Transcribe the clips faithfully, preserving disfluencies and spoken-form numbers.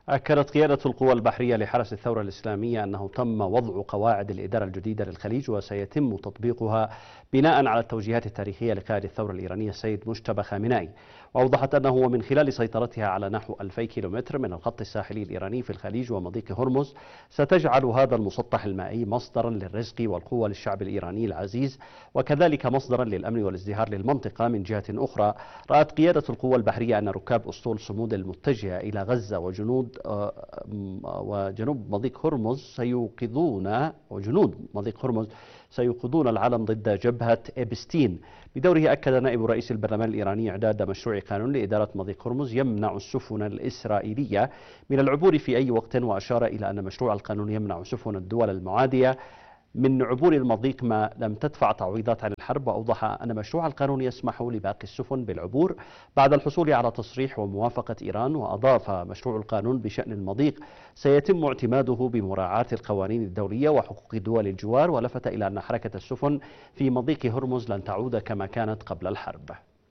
أكدت قيادة القوى البحرية لحرس الثورة الإسلامية أنه تم وضع قواعد الإدارة الجديدة للخليج وسيتم تطبيقها بناء على التوجيهات التاريخية لقائد الثورة الإيرانية السيد مجتبى خامنئي. وأوضحت أنه ومن خلال سيطرتها على نحو ألفي كيلومتر من الخط الساحلي الإيراني في الخليج ومضيق هرمز، ستجعل هذا المسطح المائي مصدرا للرزق والقوة للشعب الإيراني العزيز، وكذلك مصدرا للأمن والازدهار للمنطقة. من جهة أخرى، رأت قيادة القوى البحرية أن ركاب أسطول صمود المتجهة إلى غزة وجنود وجنوب مضيق هرمز سيوقظون وجنود مضيق هرمز سيوقظون العلم ضد جبهة إبستين. بدوره أكد نائب رئيس البرلمان الإيراني إعداد مشروع قانون لإدارة مضيق هرمز يمنع السفن الإسرائيلية من العبور في أي وقت، وأشار إلى أن مشروع القانون يمنع سفن الدول المعادية من عبور المضيق ما لم تدفع تعويضات عن الحرب. وأوضح أن مشروع القانون يسمح لباقي السفن بالعبور بعد الحصول على تصريح وموافقة إيران. وأضاف مشروع القانون بشأن المضيق سيتم اعتماده بمراعاة القوانين الدولية وحقوق دول الجوار، ولفت إلى أن حركة السفن في مضيق هرمز لن تعود كما كانت قبل الحرب.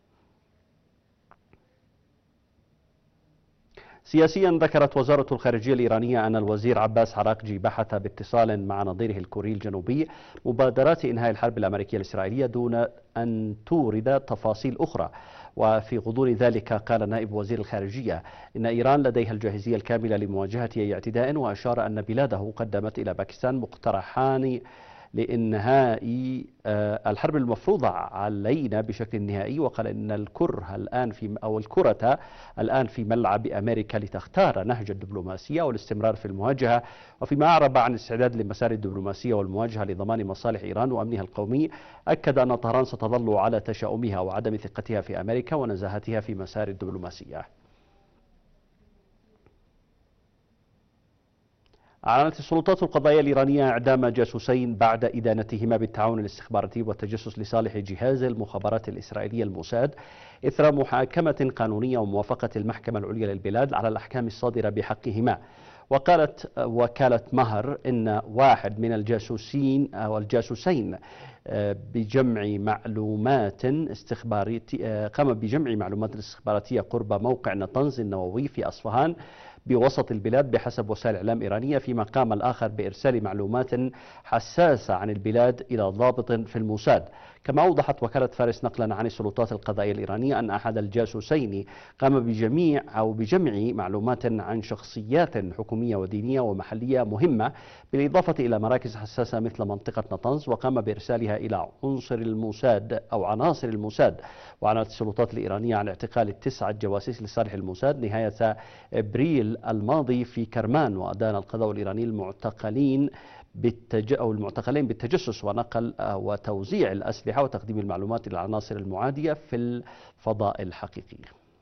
سياسيا، ذكرت وزارة الخارجية الإيرانية أن الوزير عباس عراقجي بحث باتصال مع نظيره الكوري الجنوبي مبادرات إنهاء الحرب الأمريكية الإسرائيلية دون أن تورد تفاصيل أخرى. وفي غضون ذلك قال نائب وزير الخارجية إن إيران لديها الجاهزية الكاملة لمواجهة أي اعتداء، وأشار أن بلاده قدمت إلى باكستان مقترحان لإنهاء الحرب المفروضة علينا بشكل نهائي. وقال إن الكره الآن في أو الكرة الآن في ملعب أمريكا لتختار نهج الدبلوماسية والاستمرار في المواجهة. وفيما أعرب عن الاستعداد لمسار الدبلوماسية والمواجهة لضمان مصالح إيران وأمنها القومي، أكد أن طهران ستظل على تشاؤمها وعدم ثقتها في أمريكا ونزاهتها في مسار الدبلوماسية. أعلنت السلطات القضائية الإيرانية إعدام جاسوسين بعد إدانتهما بالتعاون الاستخباراتي والتجسس لصالح جهاز المخابرات الإسرائيلية الموساد، إثر محاكمة قانونية وموافقة المحكمة العليا للبلاد على الأحكام الصادرة بحقهما. وقالت وكالة مهر إن واحد من الجاسوسين أو الجاسوسين بجمع معلومات استخباراتية قام بجمع معلومات استخباراتية قرب موقع نطنز النووي في أصفهان بوسط البلاد بحسب وسائل إعلام إيرانية، فيما قام الآخر بإرسال معلومات حساسة عن البلاد إلى ضابط في الموساد. كما أوضحت وكالة فارس نقلا عن السلطات القضائية الإيرانية أن أحد الجاسوسين قام بجميع أو بجمع معلومات عن شخصيات حكومية ودينية ومحلية مهمة، بالإضافة إلى مراكز حساسة مثل منطقة نطنز، وقام بإرسالها إلى عنصر الموساد أو عناصر الموساد. وأعلنت السلطات الإيرانية عن اعتقال التسعة جواسيس لصالح الموساد نهاية أبريل الماضي في كرمان. وأدان القضاء الإيراني المعتقلين بالتج... أو المعتقلين بالتجسس ونقل وتوزيع الأسلحة وتقديم المعلومات للعناصر المعادية في الفضاء الحقيقي.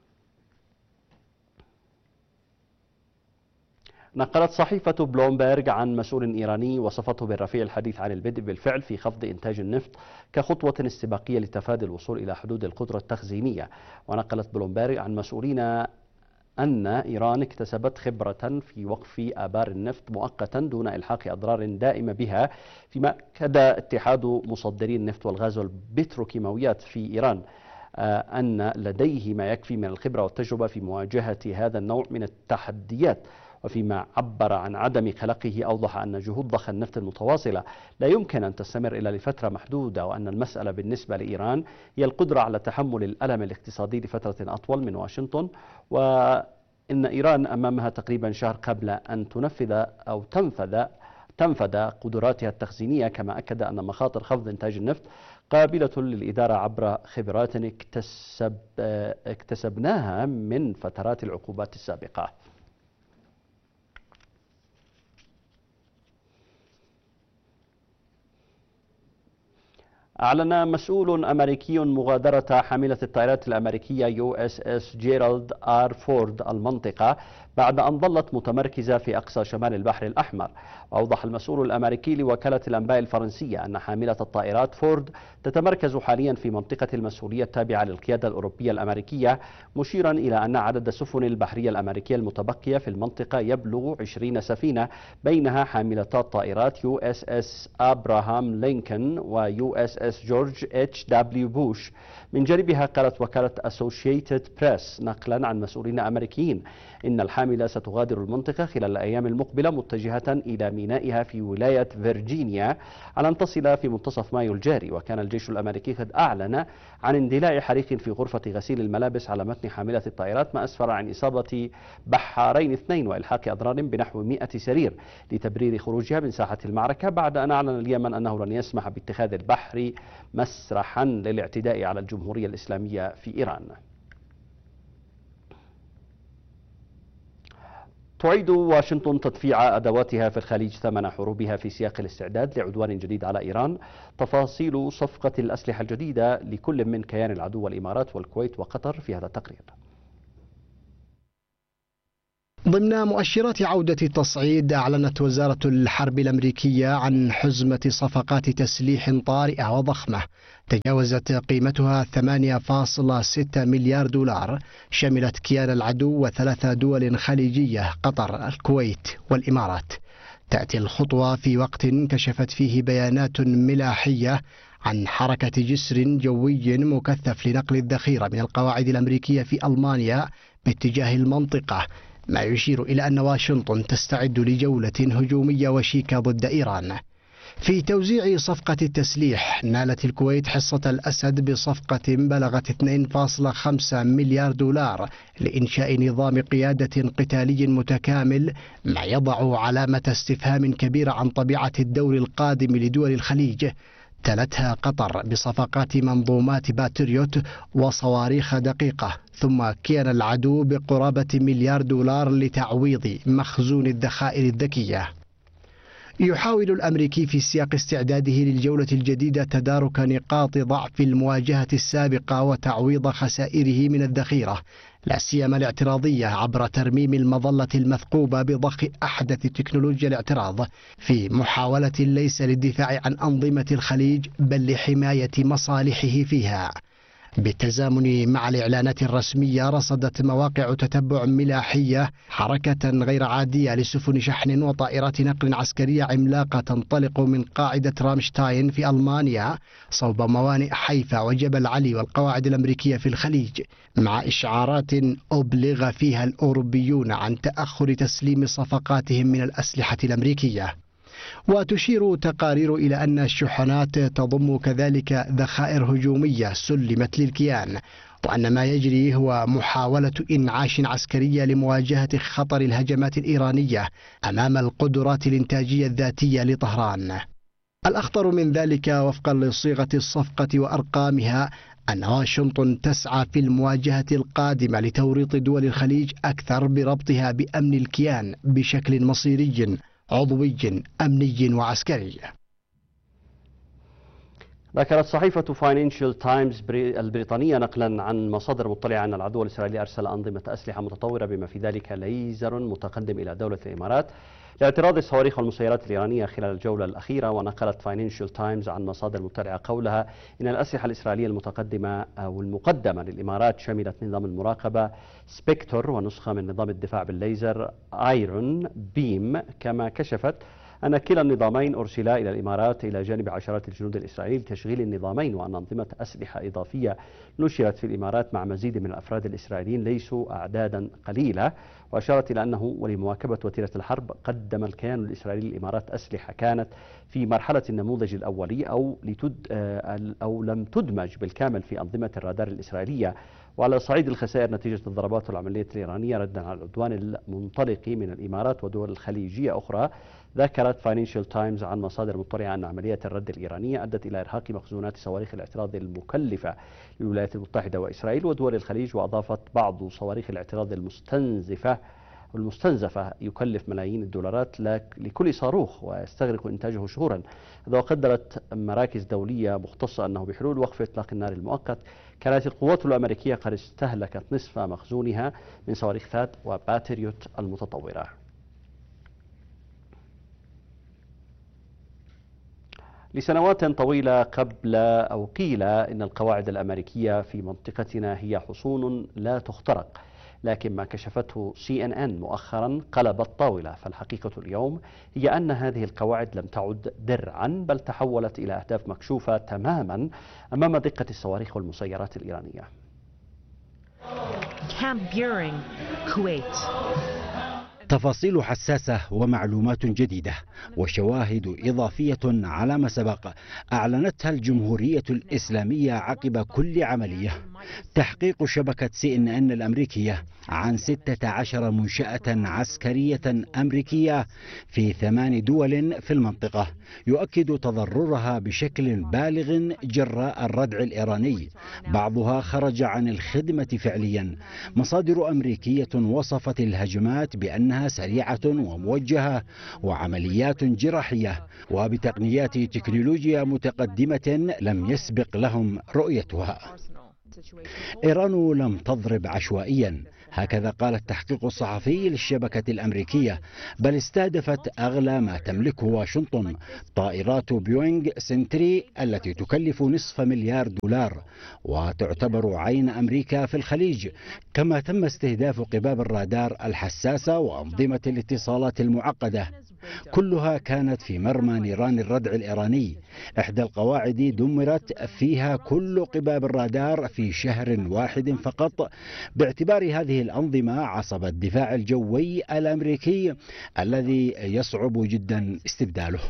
نقلت صحيفة بلومبرغ عن مسؤول إيراني وصفته بالرفيع الحديث عن البدء بالفعل في خفض إنتاج النفط كخطوة استباقية لتفادي الوصول إلى حدود القدرة التخزينية. ونقلت بلومبرغ عن مسؤولين أن إيران اكتسبت خبرة في وقف آبار النفط مؤقتا دون إلحاق أضرار دائمة بها، فيما أكد اتحاد مصدري النفط والغاز والبتروكيماويات في إيران أن لديه ما يكفي من الخبرة والتجربة في مواجهة هذا النوع من التحديات. وفيما عبر عن عدم قلقه، أوضح أن جهود ضخ النفط المتواصلة لا يمكن أن تستمر إلا لفترة محدودة، وأن المسألة بالنسبة لإيران هي القدرة على تحمل الألم الاقتصادي لفترة أطول من واشنطن، وإن إيران أمامها تقريبا شهر قبل أن تنفذ أو تنفذ تنفذ قدراتها التخزينية. كما أكد أن مخاطر خفض إنتاج النفط قابلة للإدارة عبر خبرات اكتسب اكتسبناها من فترات العقوبات السابقة. أعلن مسؤول أمريكي مغادرة حاملة الطائرات الأمريكية يو اس اس جيرالد آر فورد المنطقة بعد أن ظلت متمركزة في أقصى شمال البحر الأحمر. وأوضح المسؤول الأمريكي لوكالة الأنباء الفرنسية أن حاملة الطائرات فورد تتمركز حاليا في منطقة المسؤولية التابعة للقيادة الأوروبية الأمريكية، مشيرا إلى أن عدد السفن البحرية الأمريكية المتبقية في المنطقة يبلغ عشرين سفينة، بينها حاملتا الطائرات يو اس اس أبراهام لينكولن ويو اس اس رئيس جورج اتش دبليو بوش. من جانبها قالت وكالة أسوشيتد بريس نقلا عن مسؤولين أمريكيين إن الحاملة ستغادر المنطقة خلال الأيام المقبلة متجهة إلى مينائها في ولاية فيرجينيا على أن تصل في منتصف مايو الجاري. وكان الجيش الأمريكي قد أعلن عن اندلاع حريق في غرفة غسيل الملابس على متن حاملة الطائرات، ما أسفر عن إصابة بحارين اثنين وإلحاق أضرار بنحو مئة سرير لتبرير خروجها من ساحة المعركة، بعد أن أعلن اليمن أنه لن يسمح باتخاذ البحر مسرحا للاعتداء على الجمهورية الإسلامية في إيران. تعيد واشنطن تدفيع أدواتها في الخليج ثمن حروبها في سياق الاستعداد لعدوان جديد على إيران. تفاصيل صفقة الأسلحة الجديدة لكل من كيان العدو والإمارات والكويت وقطر في هذا التقرير. ضمن مؤشرات عودة التصعيد، أعلنت وزارة الحرب الأمريكية عن حزمة صفقات تسليح طارئة وضخمة تجاوزت قيمتها ثمانية فاصلة ستة مليار دولار، شملت كيان العدو وثلاث دول خليجية قطر الكويت والإمارات. تأتي الخطوة في وقت كشفت فيه بيانات ملاحية عن حركة جسر جوي مكثف لنقل الذخيرة من القواعد الأمريكية في ألمانيا باتجاه المنطقة، ما يشير إلى أن واشنطن تستعد لجولة هجومية وشيكة ضد إيران. في توزيع صفقة التسليح، نالت الكويت حصة الأسد بصفقة بلغت اثنين فاصلة خمسة مليار دولار لإنشاء نظام قيادة قتالي متكامل، ما يضع علامة استفهام كبيرة عن طبيعة الدور القادم لدول الخليج. تلتها قطر بصفقات منظومات باتريوت وصواريخ دقيقة، ثم كيان العدو بقرابة مليار دولار لتعويض مخزون الذخائر الذكية. يحاول الأمريكي في سياق استعداده للجولة الجديدة تدارك نقاط ضعف المواجهة السابقة وتعويض خسائره من الذخيرة، لا سيما الاعتراضية، عبر ترميم المظلة المثقوبة بضخ أحدث تكنولوجيا الاعتراض في محاولة ليس للدفاع عن أنظمة الخليج بل لحماية مصالحه فيها. بالتزامن مع الإعلانات الرسمية، رصدت مواقع تتبع ملاحية حركة غير عادية لسفن شحن وطائرات نقل عسكرية عملاقة تنطلق من قاعدة رامشتاين في ألمانيا صوب موانئ حيفا وجبل علي والقواعد الأمريكية في الخليج، مع إشعارات أبلغ فيها الأوروبيون عن تأخر تسليم صفقاتهم من الأسلحة الأمريكية. وتشير تقارير إلى أن الشحنات تضم كذلك ذخائر هجومية سلمت للكيان، وأن ما يجري هو محاولة إنعاش عسكرية لمواجهة خطر الهجمات الإيرانية أمام القدرات الإنتاجية الذاتية لطهران. الأخطر من ذلك وفقا لصيغة الصفقة وأرقامها أن واشنطن تسعى في المواجهة القادمة لتوريط دول الخليج أكثر بربطها بأمن الكيان بشكل مصيري عضوي أمني وعسكري. ذكرت صحيفة فاينانشال تايمز البريطانية نقلا عن مصادر مطلعة أن العدو الإسرائيلي أرسل أنظمة أسلحة متطورة بما في ذلك ليزر متقدم إلى دولة الإمارات لاعتراض الصواريخ والمسيرات الإيرانية خلال الجولة الأخيرة. ونقلت فاينانشال تايمز عن مصادر مطلعة قولها إن الأسلحة الإسرائيلية المتقدمة أو المقدمة للإمارات شملت نظام المراقبة سبيكتر ونسخة من نظام الدفاع بالليزر ايرون بيم، كما كشفت أن كلا النظامين أرسلا إلى الإمارات إلى جانب عشرات الجنود الإسرائيليين لتشغيل النظامين، وأن أنظمة أسلحة إضافية نشرت في الإمارات مع مزيد من الأفراد الإسرائيليين ليسوا أعدادا قليلة. وأشارت إلى أنه ولمواكبة وتيرة الحرب قدم الكيان الإسرائيلي للإمارات أسلحة كانت في مرحلة النموذج الأولي أو, لتد أو لم تدمج بالكامل في أنظمة الرادار الإسرائيلية. وعلى صعيد الخسائر نتيجة الضربات والعملية الإيرانية ردا على العدوان المنطلق من الإمارات ودول خليجية أخرى، ذكرت فاينانشال تايمز عن مصادر مطلعة أن عملية الرد الإيرانية أدت إلى إرهاق مخزونات صواريخ الاعتراض المكلفة للولايات المتحدة وإسرائيل ودول الخليج. وأضافت بعض صواريخ الاعتراض المستنزفة المستنزفة يكلف ملايين الدولارات لكل صاروخ ويستغرق إنتاجه شهورا. وقدرت مراكز دولية مختصة أنه بحلول وقف إطلاق النار المؤقت كانت القوات الأمريكية قد استهلكت نصف مخزونها من صواريخ ثاد وباتريوت المتطورة. لسنوات طويلة قبل أو قيل إن القواعد الأمريكية في منطقتنا هي حصون لا تخترق، لكن ما كشفته سي إن إن مؤخرا قلب الطاولة. فالحقيقة اليوم هي أن هذه القواعد لم تعد درعا، بل تحولت إلى أهداف مكشوفة تماما أمام دقة الصواريخ والمسيرات الإيرانية. Camp Buehring, Kuwait. تفاصيل حساسة ومعلومات جديدة وشواهد إضافية على ما سبق أعلنتها الجمهورية الإسلامية عقب كل عملية. تحقيق شبكة سي إن إن الأمريكية عن ستة عشر منشأة عسكرية أمريكية في ثمان دول في المنطقة يؤكد تضررها بشكل بالغ جراء الردع الإيراني، بعضها خرج عن الخدمة فعليا. مصادر أمريكية وصفت الهجمات بأنها سريعة وموجهة وعمليات جراحية وبتقنيات تكنولوجيا متقدمة لم يسبق لهم رؤيتها. إيران لم تضرب عشوائيا، هكذا قال التحقيق الصحفي للشبكة الأمريكية، بل استهدفت أغلى ما تملكه واشنطن، طائرات بوينغ سنتري التي تكلف نصف مليار دولار وتعتبر عين أمريكا في الخليج. كما تم استهداف قباب الرادار الحساسة وأنظمة الاتصالات المعقدة، كلها كانت في مرمى نيران الردع الإيراني. إحدى القواعد دمرت فيها كل قباب الرادار في شهر واحد فقط، باعتبار هذه الأنظمة عصب الدفاع الجوي الأمريكي الذي يصعب جدا استبداله.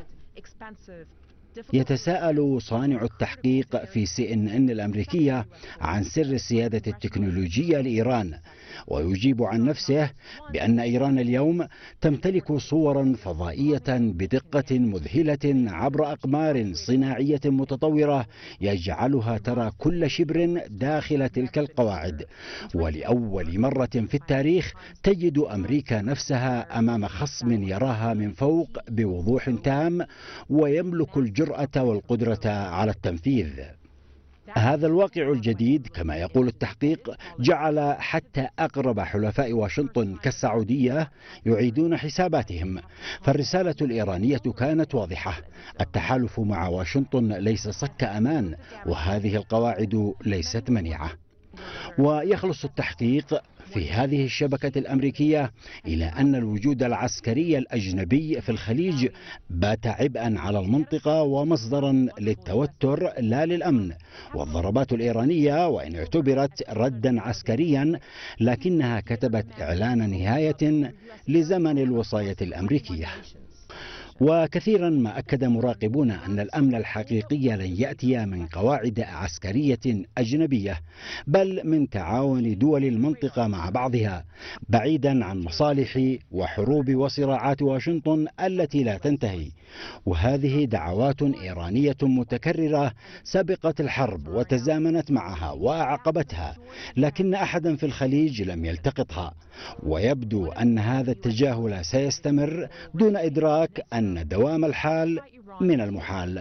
يتساءل صانع التحقيق في سي إن إن الأمريكية عن سر السيادة التكنولوجية لإيران، ويجيب عن نفسه بأن إيران اليوم تمتلك صورا فضائية بدقة مذهلة عبر أقمار صناعية متطورة يجعلها ترى كل شبر داخل تلك القواعد. ولأول مرة في التاريخ تجد أمريكا نفسها أمام خصم يراها من فوق بوضوح تام ويملك الجرأة والقدرة على التنفيذ. هذا الواقع الجديد كما يقول التحقيق جعل حتى أقرب حلفاء واشنطن كالسعودية يعيدون حساباتهم. فالرسالة الإيرانية كانت واضحة: التحالف مع واشنطن ليس صك أمان، وهذه القواعد ليست منيعة. ويخلص التحقيق في هذه الشبكة الأمريكية إلى أن الوجود العسكري الأجنبي في الخليج بات عبئا على المنطقة ومصدرا للتوتر لا للأمن. والضربات الإيرانية وإن اعتبرت ردا عسكريا لكنها كتبت إعلان نهاية لزمن الوصاية الأمريكية. وكثيرا ما أكد مراقبون أن الأمن الحقيقي لن يأتي من قواعد عسكرية أجنبية، بل من تعاون دول المنطقة مع بعضها، بعيدا عن مصالح وحروب وصراعات واشنطن التي لا تنتهي. وهذه دعوات إيرانية متكررة سبقت الحرب وتزامنت معها وأعقبتها، لكن أحدا في الخليج لم يلتقطها. ويبدو أن هذا التجاهل سيستمر دون إدراك أن دوام الحال من المحال.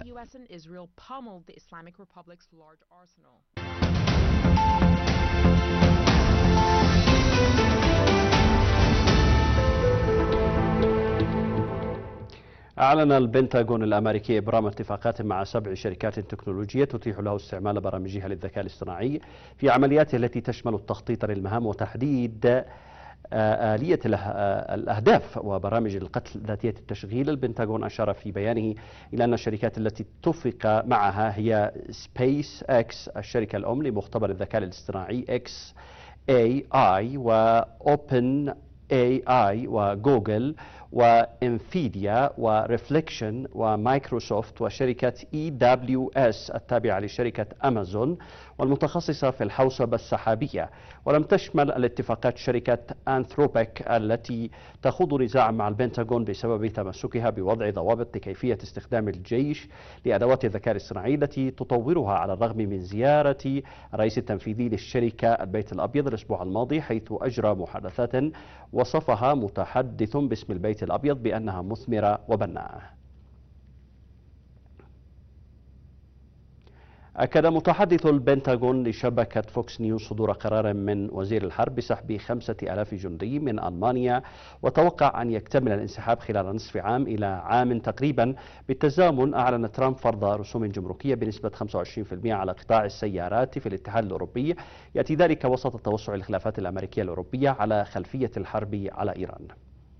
أعلن البنتاغون الأمريكي إبرام اتفاقات مع سبع شركات تكنولوجية تتيح له استعمال برامجها للذكاء الاصطناعي في عملياته التي تشمل التخطيط للمهام وتحديد آلية الأهداف وبرامج القتل ذاتية التشغيل. البنتاغون أشار في بيانه إلى أن الشركات التي اتفق معها هي سبيس إكس الشركة الأم لمختبر الذكاء الاصطناعي إكس إيه آي، وأوبن إيه آي، وجوجل، وإنفيديا، وريفليكشن، ومايكروسوفت، وشركة إي دبليو إس التابعة لشركة أمازون والمتخصصة في الحوسبة السحابية. ولم تشمل الاتفاقات شركة أنثروبيك التي تخوض نزاعا مع البنتاغون بسبب تمسكها بوضع ضوابط لكيفية استخدام الجيش لأدوات الذكاء الاصطناعي التي تطورها، على الرغم من زيارة الرئيس التنفيذي للشركة البيت الأبيض الأسبوع الماضي، حيث أجرى محادثات وصفها متحدث باسم البيت الأبيض بأنها مثمرة وبناءة. أكد متحدث البنتاغون لشبكة فوكس نيوز صدور قرار من وزير الحرب بسحب خمسة آلاف جندي من ألمانيا، وتوقع أن يكتمل الانسحاب خلال نصف عام إلى عام تقريبا. بالتزامن أعلن ترامب فرض رسوم جمركية بنسبة خمسة وعشرين بالمئة على قطاع السيارات في الاتحاد الأوروبي، يأتي ذلك وسط توسع الخلافات الأمريكية الأوروبية على خلفية الحرب على إيران.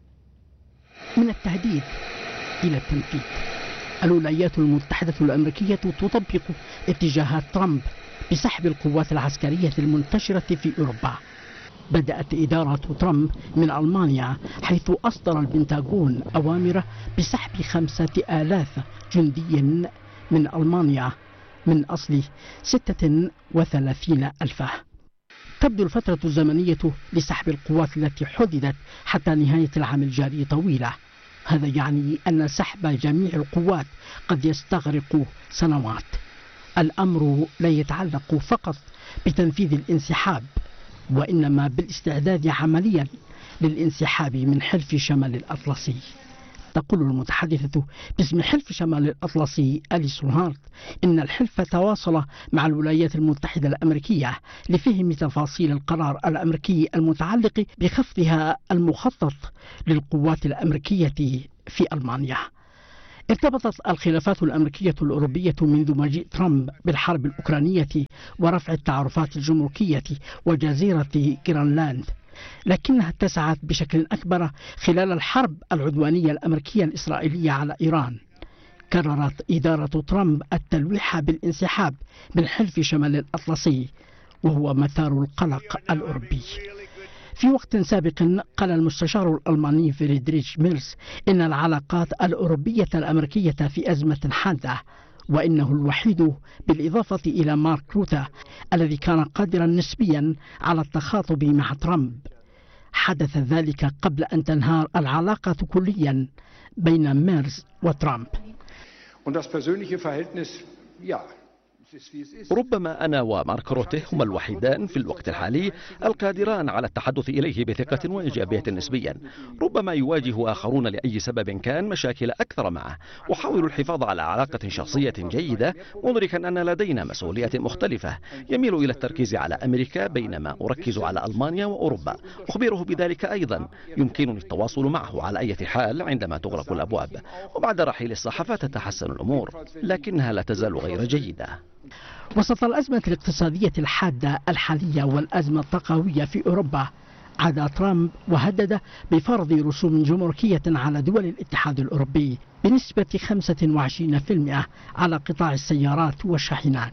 من التهديد إلى التنفيذ، الولايات المتحدة الأمريكية تطبق اتجاهات ترامب بسحب القوات العسكرية المنتشرة في أوروبا. بدأت إدارة ترامب من ألمانيا، حيث أصدر البنتاغون أوامر بسحب خمسة آلاف جندي من ألمانيا من أصل ستة وثلاثين ألفا. تبدو الفترة الزمنية لسحب القوات التي حددت حتى نهاية العام الجاري طويلة. هذا يعني أن سحب جميع القوات قد يستغرق سنوات. الأمر لا يتعلق فقط بتنفيذ الانسحاب، وإنما بالاستعداد عمليا للانسحاب من حلف شمال الأطلسي. تقول المتحدثة باسم حلف شمال الأطلسي أليسون هارت إن الحلف تواصل مع الولايات المتحدة الأمريكية لفهم تفاصيل القرار الأمريكي المتعلق بخفضها المخطط للقوات الأمريكية في ألمانيا. ارتبطت الخلافات الأمريكية الأوروبية منذ مجيء ترامب بالحرب الأوكرانية ورفع التعرفات الجمركية وجزيرة جرينلاند، لكنها اتسعت بشكل أكبر خلال الحرب العدوانية الأمريكية الإسرائيلية على إيران. كررت إدارة ترامب التلويح بالانسحاب من حلف شمال الأطلسي، وهو مثار القلق الأوروبي. في وقت سابق قال المستشار الألماني فريدريش ميرز إن العلاقات الأوروبية الأمريكية في أزمة حادة، وإنه الوحيد بالإضافة إلى مارك روتا الذي كان قادرا نسبيا على التخاطب مع ترامب. حدث ذلك قبل أن تنهار العلاقة كليا بين ميرز وترامب. ربما أنا ومارك روته هما الوحيدان في الوقت الحالي القادران على التحدث إليه بثقة وإيجابية نسبيا. ربما يواجه آخرون لأي سبب كان مشاكل أكثر معه. أحاول الحفاظ على علاقة شخصية جيدة، مدركا أن لدينا مسؤولية مختلفة. يميل إلى التركيز على أمريكا بينما أركز على ألمانيا وأوروبا. أخبره بذلك أيضا. يمكنني التواصل معه على أي حال عندما تغلق الأبواب، وبعد رحيل الصحافة تتحسن الأمور، لكنها لا تزال غير جيدة. وسط الأزمة الاقتصادية الحادة الحالية والأزمة الطاقوية في أوروبا، عاد ترامب وهدد بفرض رسوم جمركية على دول الاتحاد الأوروبي بنسبة خمسة وعشرين بالمئة على قطاع السيارات والشاحنات.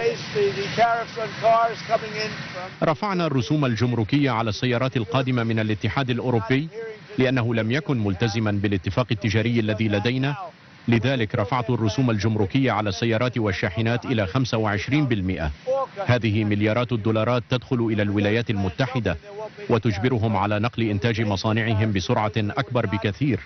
رفعنا الرسوم الجمركية على السيارات القادمة من الاتحاد الأوروبي لأنه لم يكن ملتزما بالاتفاق التجاري الذي لدينا، لذلك رفعت الرسوم الجمركية على السيارات والشاحنات إلى خمسة وعشرين بالمئة. هذه مليارات الدولارات تدخل إلى الولايات المتحدة وتجبرهم على نقل إنتاج مصانعهم بسرعة أكبر بكثير.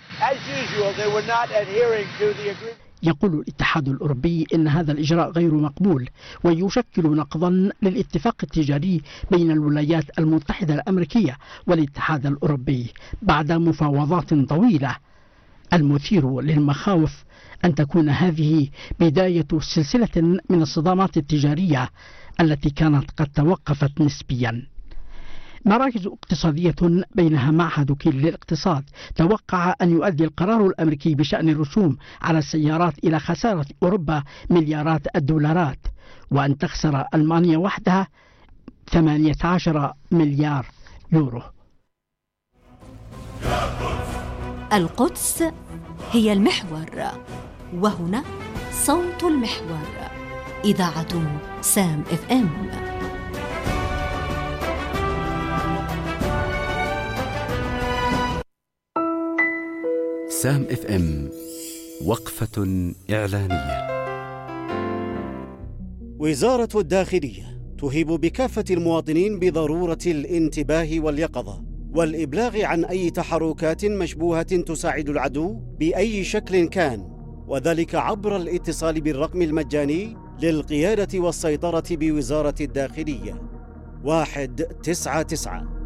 يقول الاتحاد الأوروبي إن هذا الإجراء غير مقبول ويشكل نقضا للاتفاق التجاري بين الولايات المتحدة الأمريكية والاتحاد الأوروبي بعد مفاوضات طويلة. المثير للمخاوف أن تكون هذه بداية سلسلة من الصدامات التجارية التي كانت قد توقفت نسبيا. مراكز اقتصادية بينها معهد كيل للاقتصاد توقع أن يؤدي القرار الأمريكي بشأن الرسوم على السيارات إلى خسارة أوروبا مليارات الدولارات، وأن تخسر ألمانيا وحدها ثمانية عشر مليار يورو. القدس هي المحور، وهنا صوت المحور، إذاعة سام اف ام. سام اف ام، وقفة إعلانية. وزارة الداخلية تهيب بكافة المواطنين بضرورة الانتباه واليقظة والإبلاغ عن أي تحركات مشبوهة تساعد العدو بأي شكل كان، وذلك عبر الاتصال بالرقم المجاني للقيادة والسيطرة بوزارة الداخلية واحد تسعة تسعة.